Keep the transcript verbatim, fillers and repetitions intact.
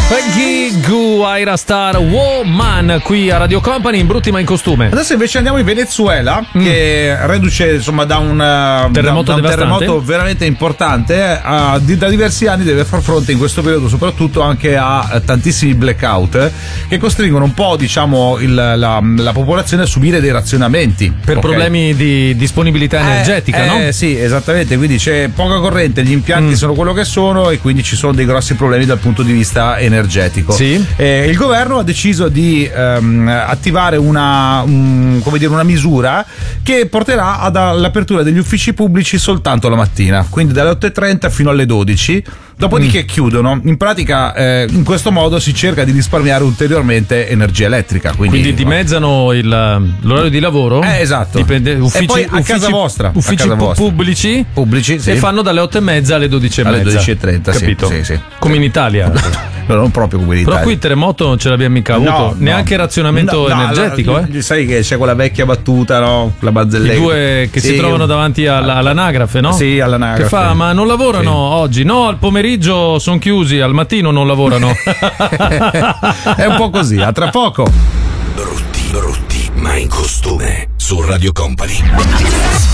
Peggy Goo, Ira Star, Woman, qui a Radio Company, in brutti ma in costume. Adesso invece andiamo in Venezuela, mm. che reduce insomma da un terremoto, da, da un terremoto veramente importante, uh, di, da diversi anni deve far fronte in questo periodo soprattutto anche a uh, tantissimi blackout che costringono un po', diciamo, il, la, la popolazione a subire dei razionamenti per okay. problemi di disponibilità energetica, eh, no? Eh sì, esattamente, quindi c'è poca corrente, gli impianti mm. sono quello che sono e quindi ci sono dei grossi problemi dal punto di vista energetico. Sì. Eh, il governo ha deciso di ehm, attivare una, un, come dire, una misura che porterà ad, all'apertura degli uffici pubblici soltanto la mattina, quindi dalle otto e trenta fino alle dodici. Dopodiché mm. chiudono. In pratica, eh, in questo modo si cerca di risparmiare ulteriormente energia elettrica. Quindi, quindi dimezzano il, l'orario di lavoro. Eh, esatto. Dipende, uffici, e poi a uffici, casa vostra. Uffici a casa pu- vostra. pubblici, pubblici sì. E fanno dalle otto e mezza alle dodici e mezza. Alle dodici e trenta, capito? Sì, sì, sì. Come in Italia. No, non proprio come in Italia. Però qui il terremoto non ce l'abbiamo mica avuto. No, neanche no. razionamento no, no, energetico. No, eh? sai che c'è quella vecchia battuta, no? La barzelletta. I due che sì. si trovano davanti alla, all'anagrafe, no? Sì, all'anagrafe. Che fa, ma non lavorano sì. oggi? No, al pomeriggio sono chiusi, al mattino non lavorano. È un po' così, a tra poco. Brutti, brutti, ma in costume su Radio Company.